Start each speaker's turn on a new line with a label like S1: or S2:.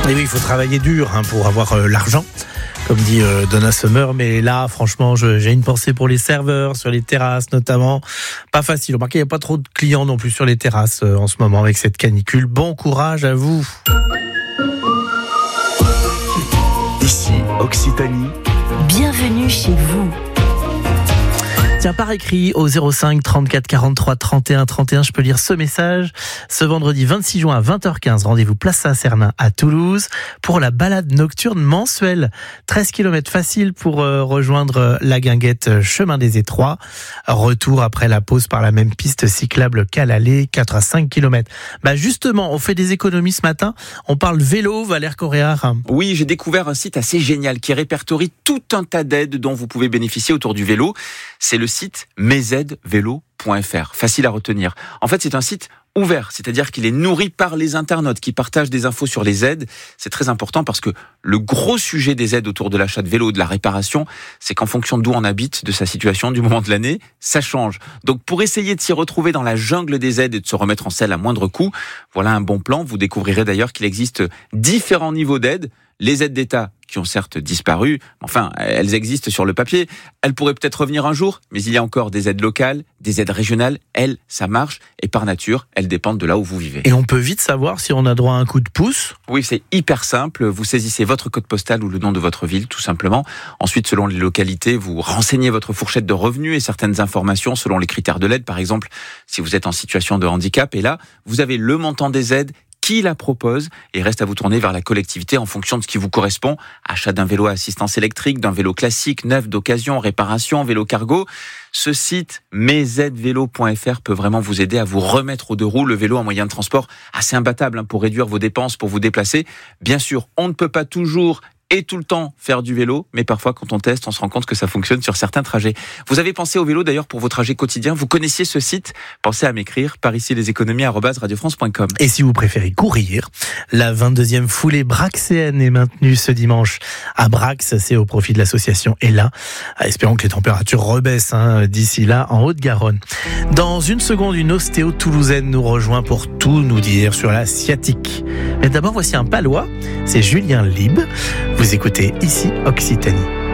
S1: Et oui, il faut travailler dur pour avoir l'argent, comme dit Donna Summer. Mais là, franchement, j'ai une pensée pour les serveurs, sur les terrasses notamment. Pas facile. Remarquez, il n'y a pas trop de clients non plus sur les terrasses en ce moment avec cette canicule. Bon courage à vous.
S2: Ici, Occitanie.
S3: Bienvenue chez vous.
S1: Tiens, par écrit au 05 34 43 31 31, je peux lire ce message. Ce vendredi 26 juin à 20h15, rendez-vous place Saint-Cernin à Toulouse pour la balade nocturne mensuelle. 13 km facile pour rejoindre la guinguette Chemin des Étroits. Retour après la pause par la même piste cyclable qu'à l'aller, 4 à 5 km. Justement, on fait des économies ce matin. On parle vélo, Valère Coréard.
S4: Oui, j'ai découvert un site assez génial qui répertorie tout un tas d'aides dont vous pouvez bénéficier autour du vélo. C'est le site mesaidesvélo.fr. Facile à retenir. En fait, c'est un site ouvert, c'est-à-dire qu'il est nourri par les internautes qui partagent des infos sur les aides. C'est très important parce que le gros sujet des aides autour de l'achat de vélo, de la réparation, c'est qu'en fonction d'où on habite, de sa situation, du moment de l'année, ça change. Donc pour essayer de s'y retrouver dans la jungle des aides et de se remettre en selle à moindre coût, voilà un bon plan. Vous découvrirez d'ailleurs qu'il existe différents niveaux d'aides. Les aides d'État qui ont certes disparu, enfin, elles existent sur le papier. Elles pourraient peut-être revenir un jour, mais il y a encore des aides locales, des aides régionales. Elles, ça marche, et par nature, elles dépendent de là où vous vivez.
S1: Et on peut vite savoir si on a droit à un coup de pouce.
S4: Oui, c'est hyper simple. Vous saisissez votre code postal ou le nom de votre ville, tout simplement. Ensuite, selon les localités, vous renseignez votre fourchette de revenus et certaines informations selon les critères de l'aide. Par exemple, si vous êtes en situation de handicap, et là, vous avez le montant des aides, qui la propose, et reste à vous tourner vers la collectivité en fonction de ce qui vous correspond. Achat d'un vélo à assistance électrique, d'un vélo classique, neuf, d'occasion, réparation, vélo cargo. Ce site, mesaidesvélo.fr, peut vraiment vous aider à vous remettre aux deux roues. Le vélo, un moyen de transport assez imbattable pour réduire vos dépenses, pour vous déplacer. Bien sûr, on ne peut pas toujours et tout le temps faire du vélo, mais parfois quand on teste, on se rend compte que ça fonctionne sur certains trajets. Vous avez pensé au vélo d'ailleurs pour vos trajets quotidiens, vous connaissiez ce site, pensez à m'écrire par ici leséconomies@radiofrance.com.
S1: Et si vous préférez courir, la 22e foulée braxéenne est maintenue ce dimanche à Brax, c'est au profit de l'association Ella. Espérons que les températures rebaissent d'ici là en Haute-Garonne. Dans une seconde, une ostéo toulousaine nous rejoint pour tout nous dire sur la sciatique. Mais d'abord, voici un palois, c'est Julien Lib. Vous écoutez ici Occitanie.